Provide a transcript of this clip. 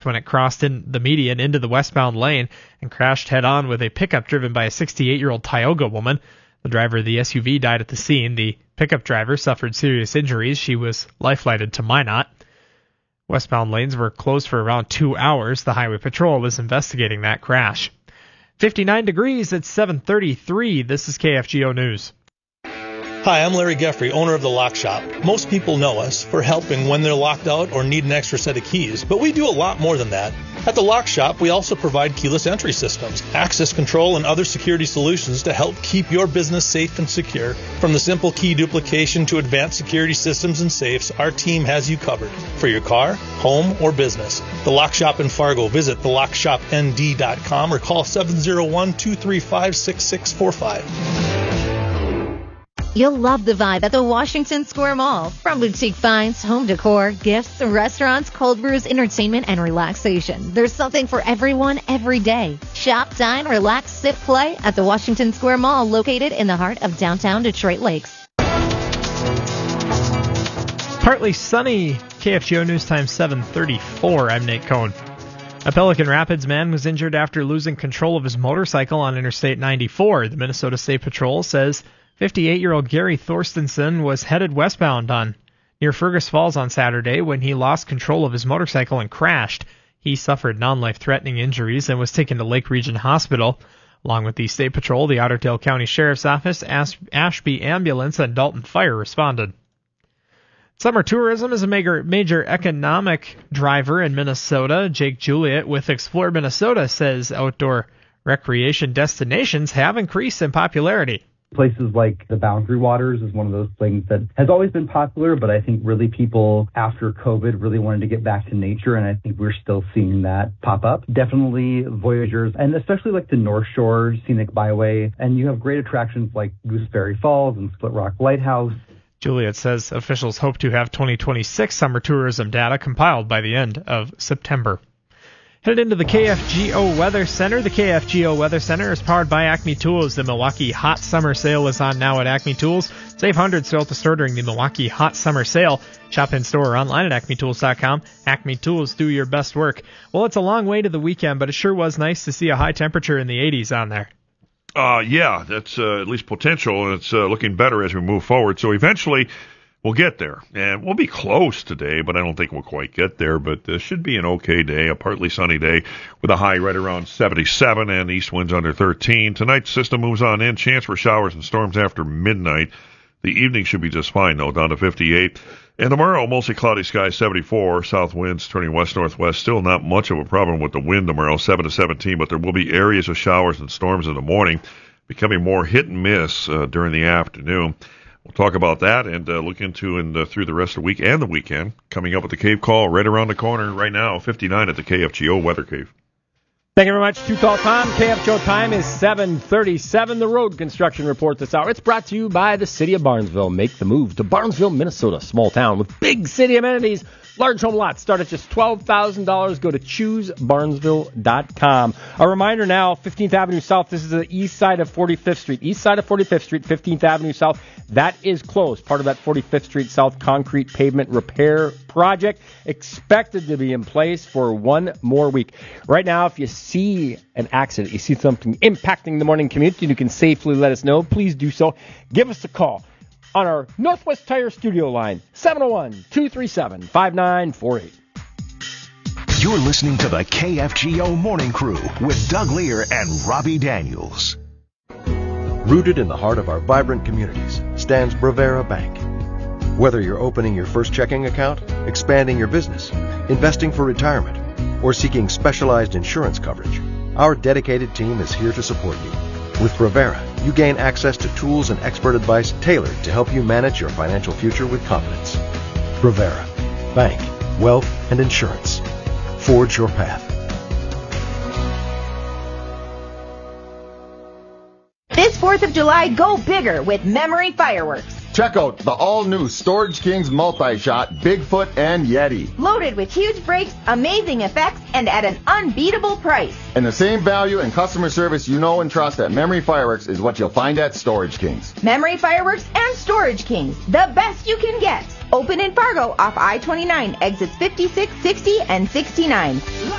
when it crossed in the median into the westbound lane and crashed head-on with a pickup driven by a 68-year-old Tioga woman. The driver of the SUV died at the scene. The pickup driver suffered serious injuries. She was life-flighted to Minot. Westbound lanes were closed for around 2 hours. The Highway Patrol was investigating that crash. 59 degrees at 7:33. This is KFGO News. Hi, I'm Larry Geffrey, owner of The Lock Shop. Most people know us for helping when they're locked out or need an extra set of keys, but we do a lot more than that. At The Lock Shop, we also provide keyless entry systems, access control, and other security solutions to help keep your business safe and secure. From the simple key duplication to advanced security systems and safes, our team has you covered for your car, home, or business. The Lock Shop in Fargo. Visit thelockshopnd.com or call 701-235-6645. You'll love the vibe at the Washington Square Mall. From boutique finds, home decor, gifts, restaurants, cold brews, entertainment, and relaxation. There's something for everyone every day. Shop, dine, relax, sit, play at the Washington Square Mall, located in the heart of downtown Detroit Lakes. Partly sunny. KFGO News Time 7:34. I'm Nate Cohn. A Pelican Rapids man was injured after losing control of his motorcycle on Interstate 94. The Minnesota State Patrol says 58-year-old Gary Thorstensen was headed westbound near Fergus Falls on Saturday when he lost control of his motorcycle and crashed. He suffered non-life-threatening injuries and was taken to Lake Region Hospital. Along with the State Patrol, the Otter Tail County Sheriff's Office, Ashby Ambulance, and Dalton Fire responded. Summer tourism is a major economic driver in Minnesota. Jake Juliet with Explore Minnesota says outdoor recreation destinations have increased in popularity. Places like the Boundary Waters is one of those things that has always been popular, but I think really people after COVID really wanted to get back to nature, and I think we're still seeing that pop up. Definitely Voyageurs, and especially like the North Shore Scenic Byway, and you have great attractions like Gooseberry Falls and Split Rock Lighthouse. Juliet says officials hope to have 2026 summer tourism data compiled by the end of September. Headed into the KFGO Weather Center. The KFGO Weather Center is powered by Acme Tools. The Milwaukee Hot Summer Sale is on now at Acme Tools. Save hundreds throughout the store during the Milwaukee Hot Summer Sale. Shop in store or online at acmetools.com. Acme Tools, do your best work. Well, it's a long way to the weekend, but it sure was nice to see a high temperature in the 80s on there. Yeah, that's at least potential, and it's looking better as we move forward. So eventually we'll get there, and we'll be close today, but I don't think we'll quite get there. But this should be an okay day, a partly sunny day with a high right around 77 and east winds under 13. Tonight's system moves on in. Chance for showers and storms after midnight. The evening should be just fine, though, down to 58. And tomorrow, mostly cloudy skies, 74. South winds turning west-northwest. Still not much of a problem with the wind tomorrow, 7 to 17, but there will be areas of showers and storms in the morning, becoming more hit and miss during the afternoon. We'll talk about that and look into and through the rest of the week and the weekend. Coming up with the Cave Call right around the corner right now, 59 at the KFGO Weather Cave. Thank you very much. Two-call time. KFGO time is 7:37. The road construction report this hour. It's brought to you by the City of Barnesville. Make the move to Barnesville, Minnesota. Small town with big city amenities. Large home lots start at just $12,000. Go to choosebarnesville.com. A reminder now, 15th Avenue South. This is the east side of 45th Street. East side of 45th Street, 15th Avenue South. That is closed. Part of that 45th Street South concrete pavement repair project. Expected to be in place for one more week. Right now, if you see an accident, you see something impacting the morning commute, and you can safely let us know, please do so. Give us a call on our Northwest Tire studio line, 701-237-5948. You're listening to the KFGO Morning Crew with Doug Lear and Robbie Daniels. Rooted in the heart of our vibrant communities stands Bravera Bank. Whether you're opening your first checking account, expanding your business, investing for retirement, or seeking specialized insurance coverage, our dedicated team is here to support you. With Bravera, you gain access to tools and expert advice tailored to help you manage your financial future with confidence. Bravera, bank, wealth, and insurance. Forge your path. This 4th of July, go bigger with Memory Fireworks. Check out the all-new Storage Kings multi-shot Bigfoot and Yeti. Loaded with huge brakes, amazing effects, and at an unbeatable price. And the same value and customer service you know and trust at Memory Fireworks is what you'll find at Storage Kings. Memory Fireworks and Storage Kings, the best you can get. Open in Fargo off I-29, exits 56, 60, and 69.